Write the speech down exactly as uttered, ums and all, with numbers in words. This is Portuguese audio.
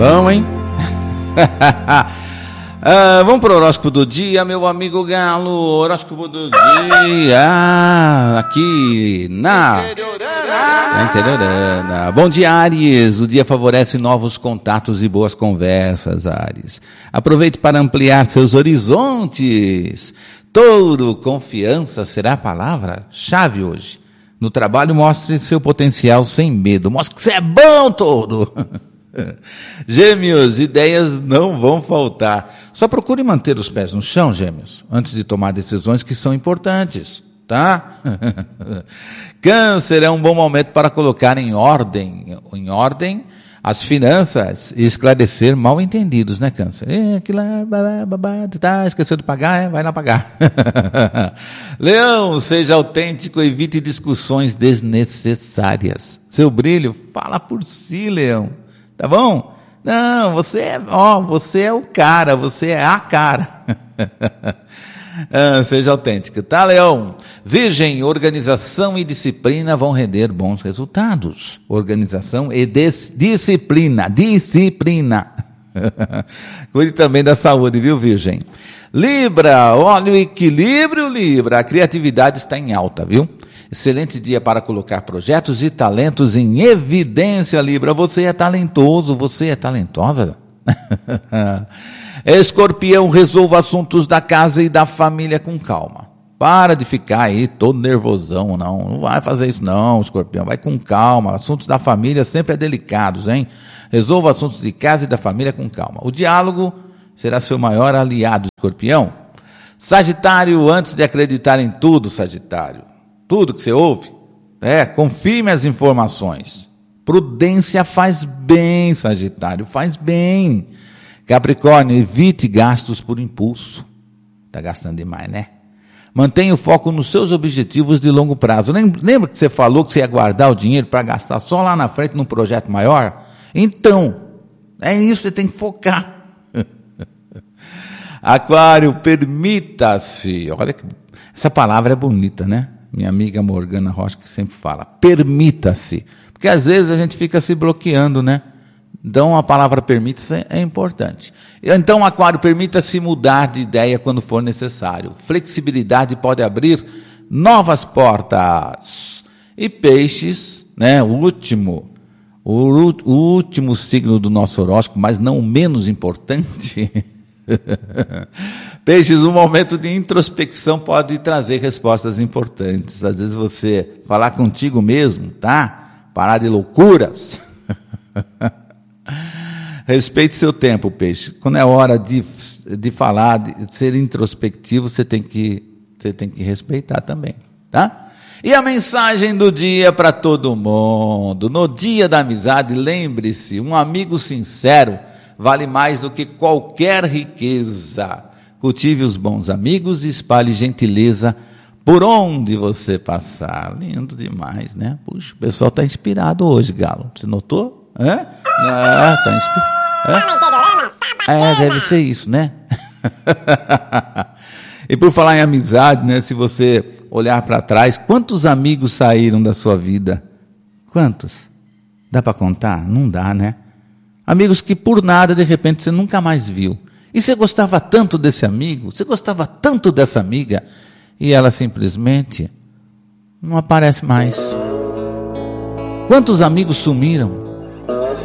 Vamos, hein? ah, vamos pro horóscopo do dia, meu amigo Galo. Horóscopo do dia aqui na na Interiorana. Bom dia, Áries. O dia favorece novos contatos e boas conversas, Áries. Aproveite para ampliar seus horizontes. Touro, confiança será a palavra-chave hoje. No trabalho, mostre seu potencial sem medo. Mostre que você é bom, Touro. Gêmeos, ideias não vão faltar. Só procure manter os pés no chão, Gêmeos, antes de tomar decisões que são importantes, tá? Câncer, é um bom momento para colocar em ordem, em ordem as finanças e esclarecer mal entendidos, né, Câncer? É, aquilo lá, babá, babá, tá, esqueceu de pagar, é, vai lá pagar. Leão, seja autêntico, evite discussões desnecessárias. Seu brilho fala por si, Leão. Tá bom? Não, você é, ó, você é o cara, você é a cara. ah, seja autêntico, tá, Leão? Virgem, organização e disciplina vão render bons resultados. Organização e des, disciplina, disciplina. Cuide também da saúde, viu, Virgem? Libra, olha o equilíbrio, Libra. A criatividade está em alta, viu? Excelente dia para colocar projetos e talentos em evidência, Libra. Você é talentoso, você é talentosa. Escorpião, resolva assuntos da casa e da família com calma. Para de ficar aí todo nervosão, não. Não vai fazer isso não, Escorpião. Vai com calma. Assuntos da família sempre é delicados, hein? Resolva assuntos de casa e da família com calma. O diálogo será seu maior aliado, Escorpião. Sagitário, antes de acreditar em tudo, Sagitário, tudo que você ouve, é, confirme as informações. Prudência faz bem, Sagitário, faz bem. Capricórnio, evite gastos por impulso. Está gastando demais, né? Mantenha o foco nos seus objetivos de longo prazo. Lembra que você falou que você ia guardar o dinheiro para gastar só lá na frente num projeto maior? Então, é isso que você tem que focar. Aquário, permita-se. Olha que essa palavra é bonita, né? Minha amiga Morgana Rocha que sempre fala, permita-se. Porque às vezes a gente fica se bloqueando, né? Então a palavra permita-se é importante. Então, Aquário, permita-se mudar de ideia quando for necessário. Flexibilidade pode abrir novas portas. E Peixes, né? O último, o, o último signo do nosso horóscopo, mas não o menos importante. Peixes, um momento de introspecção pode trazer respostas importantes. Às vezes você falar contigo mesmo, tá? Parar de loucuras. Respeite seu tempo, Peixe. Quando é hora de, de falar, de ser introspectivo, você tem que, você tem que respeitar também, tá? E a mensagem do dia para todo mundo. No dia da amizade, lembre-se, um amigo sincero vale mais do que qualquer riqueza. Cultive os bons amigos e espalhe gentileza por onde você passar. Lindo demais, né? Puxa, o pessoal está inspirado hoje, Galo. Você notou? Hã? Ah, tá inspirado. É, deve ser isso, né? E por falar em amizade, né? Se você olhar para trás, quantos amigos saíram da sua vida? Quantos? Dá para contar? Não dá, né? Amigos que por nada, de repente, você nunca mais viu. E você gostava tanto desse amigo, você gostava tanto dessa amiga, e ela simplesmente não aparece mais. Quantos amigos sumiram?